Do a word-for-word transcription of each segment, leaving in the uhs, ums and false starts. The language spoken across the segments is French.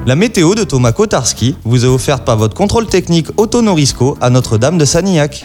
La météo de Thomas Kotarski vous est offerte par votre contrôle technique Auto Norisco à Notre-Dame de Sanilhac.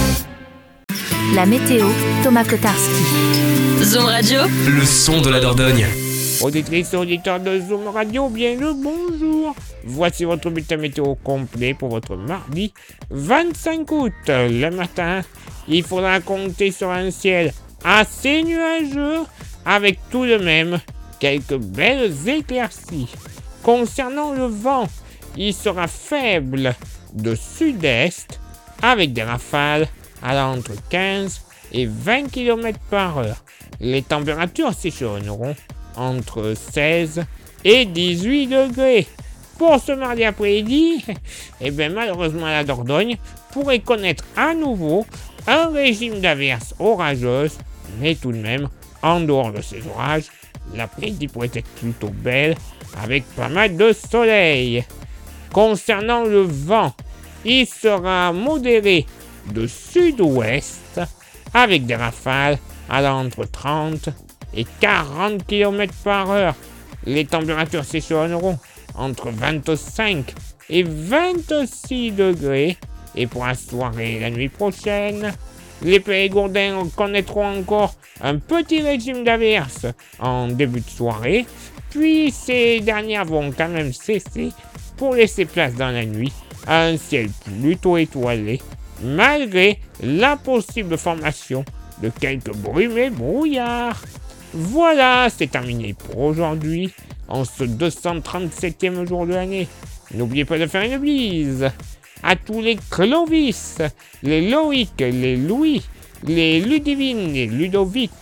La météo, Thomas Kotarski. Zoom Radio, le son de la Dordogne. Auditrices et auditeurs de Zoom Radio, bien le bonjour. Voici votre bulletin météo complet pour votre mardi vingt-cinq août. Le matin, il faudra compter sur un ciel assez nuageux avec tout de même quelques belles éclaircies. Concernant le vent, il sera faible de sud-est avec des rafales allant entre quinze et vingt kilomètres par heure. Les températures s'échelonneront entre seize et dix-huit degrés. Pour ce mardi après-midi, eh bien malheureusement la Dordogne pourrait connaître à nouveau un régime d'averses orageuses, mais tout de même, en dehors de ces orages, l'après-midi pourrait être plutôt belle avec pas mal de soleil. Concernant le vent, il sera modéré de sud-ouest avec des rafales allant entre trente et quarante kilomètres par heure. Les températures s'échelonneront entre vingt-cinq et vingt-six degrés. Et pour la soirée et la nuit prochaine, les Périgourdins connaîtront encore un petit régime d'averses en début de soirée, puis ces dernières vont quand même cesser pour laisser place dans la nuit à un ciel plutôt étoilé, malgré la possible formation de quelques brumes et brouillards. Voilà, c'est terminé pour aujourd'hui, en ce deux cent trente-septième jour de l'année. N'oubliez pas de faire une bise à tous les Clovis, les Loïc, les Louis, les Ludivine, les Ludovic,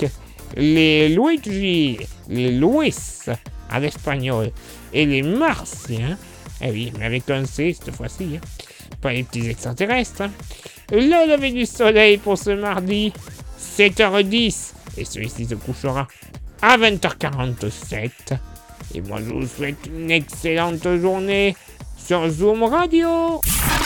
les Luigi, les Luis à l'espagnol et les Martiens. Eh oui, mais avec un C cette fois-ci, hein. Pas les petits extraterrestres. Hein. Le lever du soleil pour ce mardi, sept heures dix, et celui-ci se couchera à vingt heures quarante-sept. Et moi, je vous souhaite une excellente journée sur Zoom Radio.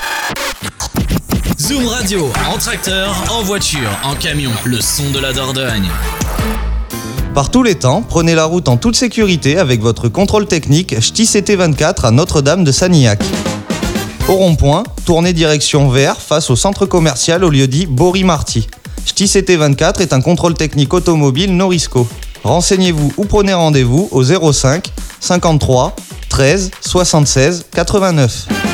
Zoom Radio, en tracteur, en voiture, en camion, le son de la Dordogne. Par tous les temps, prenez la route en toute sécurité avec votre contrôle technique Ch'ti C T vingt-quatre à Notre-Dame de Sanilhac. Au rond-point, tournez direction vers face au centre commercial au lieu-dit Bory-Marty. Ch'ti C T vingt-quatre est un contrôle technique automobile Norisco. Renseignez-vous ou prenez rendez-vous au zéro cinq cinquante-trois treize soixante-seize quatre-vingt-neuf.